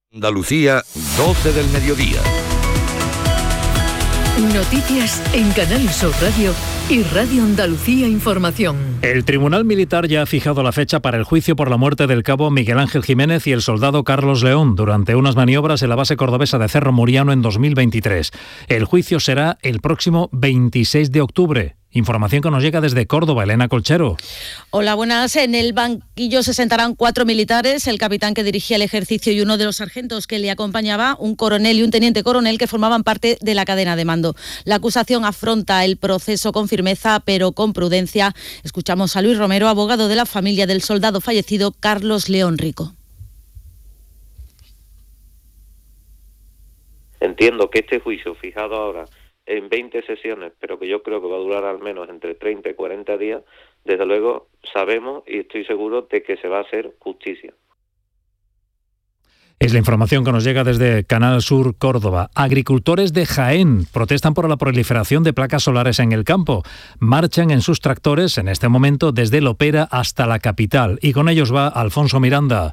Andalucía, 12 del mediodía. Noticias en Canal Sur Radio y Radio Andalucía Información. El Tribunal Militar ya ha fijado la fecha para el juicio por la muerte del cabo Miguel Ángel Jiménez y el soldado Carlos León durante unas maniobras en la base cordobesa de Cerro Muriano en 2023. El juicio será el próximo 26 de octubre. Información que nos llega desde Córdoba, Elena Colchero. Hola, buenas. En el banquillo se sentarán 4 militares, el capitán que dirigía el ejercicio y uno de los sargentos que le acompañaba, un coronel y un teniente coronel que formaban parte de la cadena de mando. La acusación afronta el proceso con firmeza, pero con prudencia. Escuchamos a Luis Romero, abogado de la familia del soldado fallecido Carlos León Rico. Entiendo que este juicio fijado ahora en 20 sesiones, pero que yo creo que va a durar al menos entre 30 y 40 días, desde luego sabemos y estoy seguro de que se va a hacer justicia. Es la información que nos llega desde Canal Sur Córdoba. Agricultores de Jaén protestan por la proliferación de placas solares en el campo. Marchan en sus tractores en este momento desde Lopera hasta la capital. Y con ellos va Alfonso Miranda.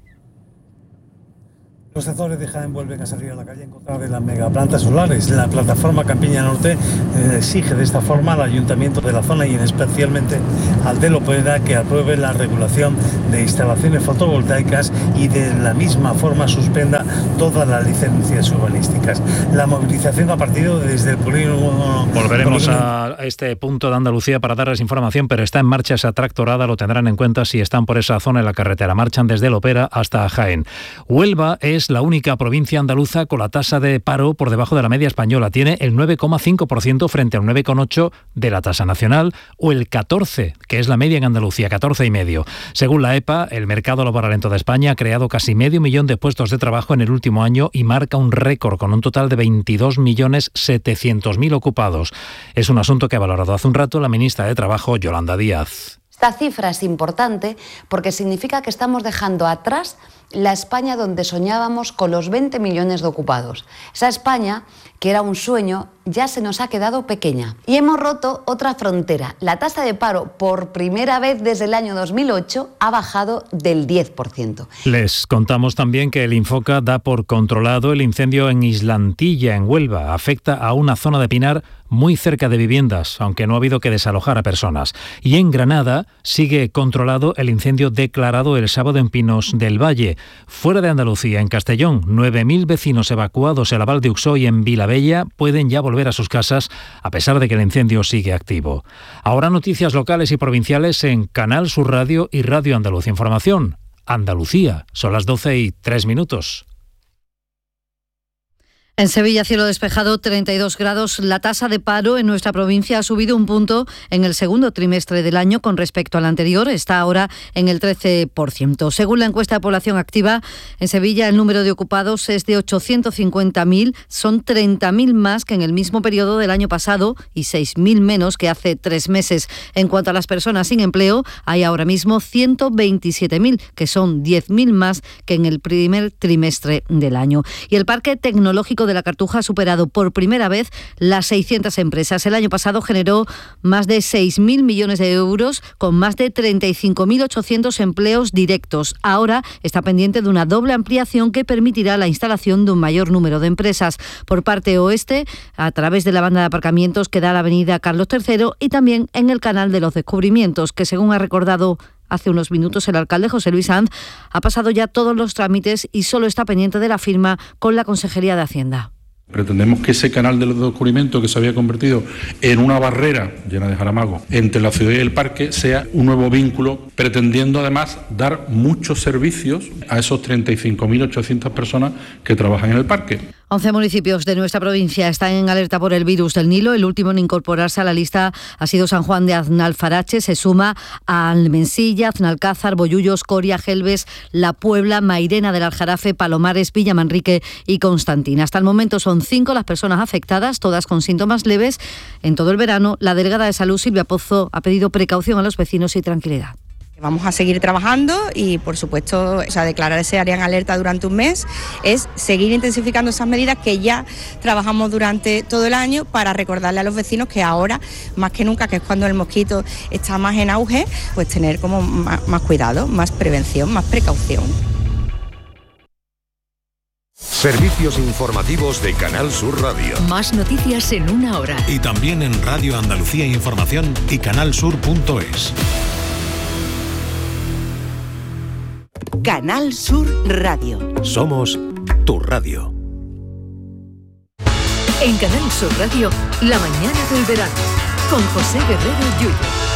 Los sectores de Jaén vuelven a salir a la calle en contra de las megaplantas solares. La plataforma Campiña Norte exige de esta forma al ayuntamiento de la zona y especialmente al de Lopera que apruebe la regulación de instalaciones fotovoltaicas y de la misma forma suspenda todas las licencias urbanísticas. La movilización ha partido desde el polígono. Volveremos a este punto de Andalucía para darles información, pero está en marcha esa tractorada, lo tendrán en cuenta si están por esa zona en la carretera. Marchan desde Lopera hasta Jaén. Huelva es la única provincia andaluza con la tasa de paro por debajo de la media española. Tiene el 9,5% frente al 9,8% de la tasa nacional o el 14%, que es la media en Andalucía, 14,5%. Según la EPA, el mercado laboral en toda España ha creado casi 500.000 de puestos de trabajo en el último año y marca un récord con un total de 22.700.000 ocupados. Es un asunto que ha valorado hace un rato la ministra de Trabajo, Yolanda Díaz. Esta cifra es importante porque significa que estamos dejando atrás la España donde soñábamos con los 20 millones de ocupados. Esa España, que era un sueño, ya se nos ha quedado pequeña. Y hemos roto otra frontera. La tasa de paro, por primera vez desde el año 2008, ha bajado del 10%. Les contamos también que el Infoca da por controlado el incendio en Islantilla, en Huelva. Afecta a una zona de pinar muy cerca de viviendas, aunque no ha habido que desalojar a personas. Y en Granada sigue controlado el incendio declarado el sábado en Pinos del Valle. Fuera de Andalucía, en Castellón, 9.000 vecinos evacuados en la Valdeuxó y en Vilabella pueden ya volver a sus casas a pesar de que el incendio sigue activo. Ahora noticias locales y provinciales en Canal Sur Radio y Radio Andalucía Información. Andalucía, son las 12:03. En Sevilla, cielo despejado, 32 grados. La tasa de paro en nuestra provincia ha subido un punto en el segundo trimestre del año con respecto al anterior. Está ahora en el 13%. Según la encuesta de población activa, en Sevilla el número de ocupados es de 850.000. Son 30.000 más que en el mismo periodo del año pasado y 6.000 menos que hace 3 meses. En cuanto a las personas sin empleo, hay ahora mismo 127.000, que son 10.000 más que en el primer trimestre del año. Y el Parque Tecnológico de la Cartuja ha superado por primera vez las 600 empresas. El año pasado generó más de 6.000 millones de euros con más de 35.800 empleos directos. Ahora está pendiente de una doble ampliación que permitirá la instalación de un mayor número de empresas. Por parte oeste, a través de la banda de aparcamientos que da a la avenida Carlos III y también en el canal de los descubrimientos, que según ha recordado hace unos minutos el alcalde José Luis Sanz, ha pasado ya todos los trámites y solo está pendiente de la firma con la Consejería de Hacienda. Pretendemos que ese canal de los descubrimientos que se había convertido en una barrera llena de jaramagos entre la ciudad y el parque sea un nuevo vínculo, pretendiendo además dar muchos servicios a esos 35.800 personas que trabajan en el parque. 11 municipios de nuestra provincia están en alerta por el virus del Nilo. El último en incorporarse a la lista ha sido San Juan de Aznalfarache. Se suma a Almensilla, Aznalcázar, Bollullos, Coria, Gelbes, La Puebla, Mairena del Aljarafe, Palomares, Villamanrique y Constantina. Hasta el momento son 5 las personas afectadas, todas con síntomas leves. En todo el verano, la delegada de Salud, Silvia Pozo, ha pedido precaución a los vecinos y tranquilidad. Vamos a seguir trabajando y, por supuesto, declarar ese área en alerta durante un mes es seguir intensificando esas medidas que ya trabajamos durante todo el año para recordarle a los vecinos que ahora, más que nunca, que es cuando el mosquito está más en auge, pues tener como más cuidado, más prevención, más precaución. Servicios informativos de Canal Sur Radio. Más noticias en una hora. Y también en Radio Andalucía Información y canalsur.es. Canal Sur Radio. Somos tu radio. En Canal Sur Radio, la mañana del verano, con José Guerrero Yuyo.